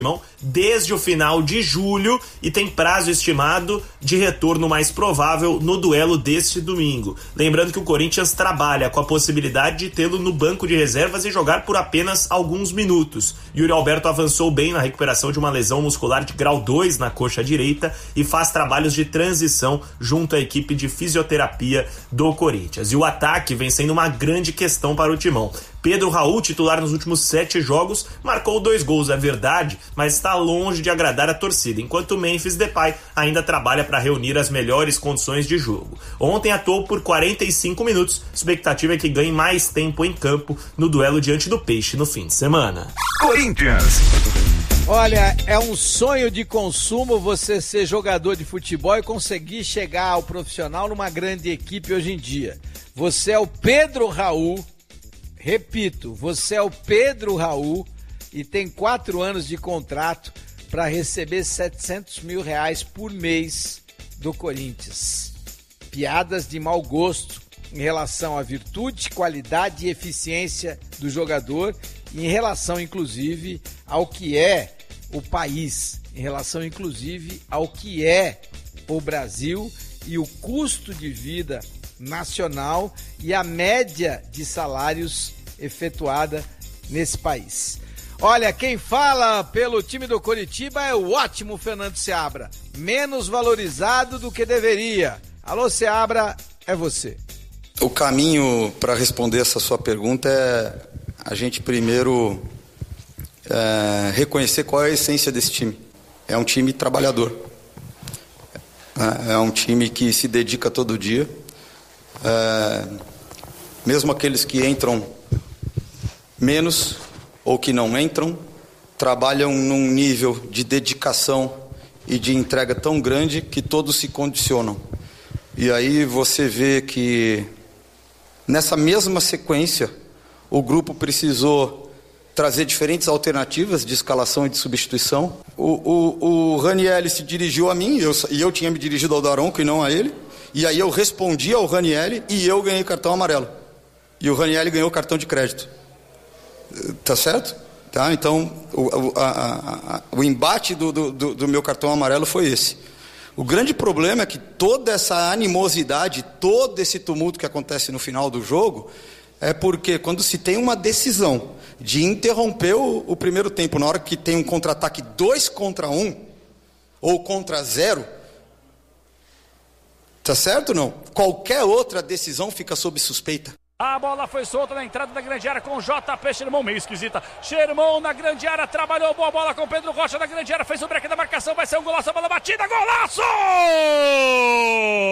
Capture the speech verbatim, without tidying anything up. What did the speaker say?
desde o final de julho e tem prazo estimado de retorno mais provável no duelo deste domingo. Lembrando que o Corinthians trabalha com a possibilidade de tê-lo no banco de reservas e jogar por apenas alguns minutos. Yuri Alberto avançou bem na recuperação de uma lesão muscular de grau dois na coxa direita e faz trabalhos de transição junto à equipe de fisioterapia do Corinthians. E o ataque vem sendo uma grande questão para o Timão. Pedro Raul, titular nos últimos sete jogos, marcou dois gols, é verdade, mas está longe de agradar a torcida, enquanto Memphis Depay ainda trabalha para reunir as melhores condições de jogo. Ontem atuou por quarenta e cinco minutos, expectativa é que ganhe mais tempo em campo no duelo diante do Peixe no fim de semana. Corinthians. Olha, é um sonho de consumo você ser jogador de futebol e conseguir chegar ao profissional numa grande equipe hoje em dia. Você é o Pedro Raul. Repito, você é o Pedro Raul e tem quatro anos de contrato para receber setecentos mil reais por mês do Corinthians. Piadas de mau gosto em relação à virtude, qualidade e eficiência do jogador, em relação inclusive ao que é o país, em relação inclusive ao que é o Brasil e o custo de vida nacional e a média de salários efetuada nesse país. Olha, quem fala pelo time do Coritiba é o ótimo Fernando Seabra, menos valorizado do que deveria. Alô, Seabra, é você. O caminho para responder essa sua pergunta é a gente primeiro é, reconhecer qual é a essência desse time. É um time trabalhador, é, é um time que se dedica todo dia. É, mesmo aqueles que entram menos ou que não entram, trabalham num nível de dedicação e de entrega tão grande que todos se condicionam. E aí você vê que nessa mesma sequência o grupo precisou trazer diferentes alternativas de escalação e de substituição. O, o, o Ranieri se dirigiu a mim eu, e eu tinha me dirigido ao Daronco e não a ele. E aí eu respondi ao Ranieri e eu ganhei cartão amarelo. E o Ranieri ganhou cartão de crédito. Tá certo? Tá? Então, o, a, a, a, o embate do, do, do meu cartão amarelo foi esse. O grande problema é que toda essa animosidade, todo esse tumulto que acontece no final do jogo, é porque quando se tem uma decisão de interromper o, o primeiro tempo, na hora que tem um contra-ataque dois contra um, ou contra zero, tá certo ou não? Qualquer outra decisão fica sob suspeita. A bola foi solta na entrada da grande área com o J P Xermão, meio esquisita. Xermão na grande área, trabalhou boa bola com o Pedro Rocha na grande área, fez o break da marcação, vai ser um golaço, a bola batida, golaço!